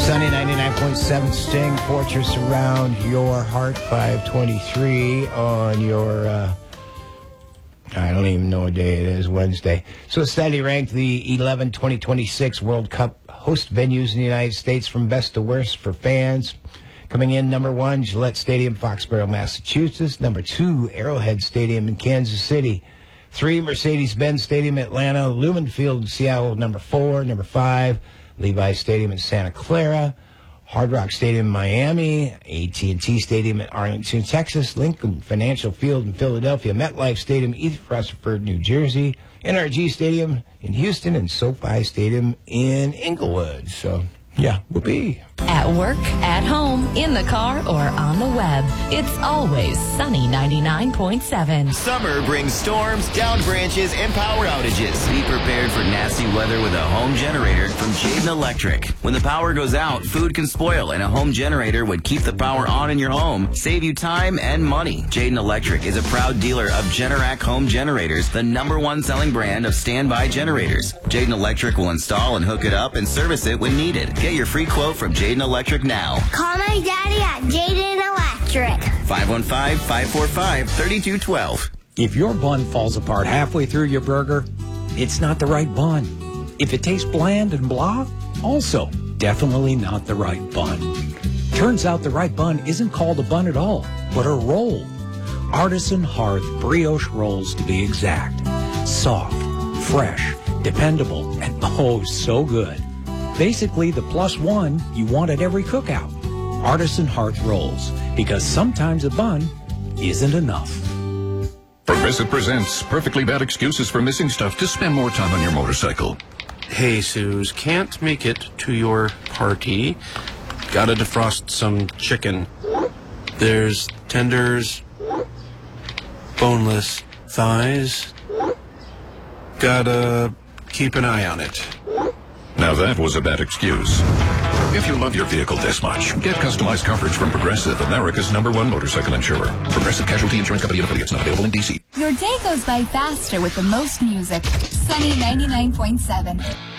Sunny 99.7 Sting, Fortress Around Your Heart, 523 on your, I don't even know what day it is, Wednesday. So Cincinnati ranked the 11 2026 World Cup host venues in the United States from best to worst for fans. Coming in, number 1, Gillette Stadium, Foxborough, Massachusetts. Number 2, Arrowhead Stadium in Kansas City. 3, Mercedes-Benz Stadium, Atlanta. Lumen Field in Seattle, number 4. Number 5, Levi Stadium in Santa Clara. Hard Rock Stadium in Miami. AT&T Stadium in Arlington, Texas. Lincoln Financial Field in Philadelphia. MetLife Stadium, East Rutherford, New Jersey. NRG Stadium in Houston. And SoFi Stadium in Inglewood. So, yeah, whoopee. At work, at home, in the car, or on the web, it's always Sunny 99.7. Summer brings storms, downed branches, and power outages. Be prepared for nasty weather with a home generator from Jayden Electric. When the power goes out, food can spoil, and a home generator would keep the power on in your home, save you time and money. Jayden Electric is a proud dealer of Generac Home Generators, the #1 selling brand of standby generators. Jayden Electric will install and hook it up and service it when needed. Get your free quote from Jayden Electric now. Call my daddy at Jayden Electric. 515-545-3212. If your bun falls apart halfway through your burger, it's not the right bun. If it tastes bland and blah, also definitely not the right bun. Turns out the right bun isn't called a bun at all, but a roll. Artisan Hearth brioche rolls, to be exact. Soft, fresh, dependable, and oh so good. Basically the +1 you want at every cookout. Artisan Hearth rolls, because sometimes a bun isn't enough. Progressive presents Perfectly Bad Excuses for Missing Stuff to Spend More Time on Your Motorcycle. Hey, Suze, can't make it to your party. Gotta defrost some chicken. There's tenders, boneless thighs. Gotta keep an eye on it. Now that was a bad excuse. If you love your vehicle this much, get customized coverage from Progressive, America's #1 motorcycle insurer. Progressive Casualty Insurance Company and affiliates, not available in D.C. Your day goes by faster with the most music. Sunny 99.7.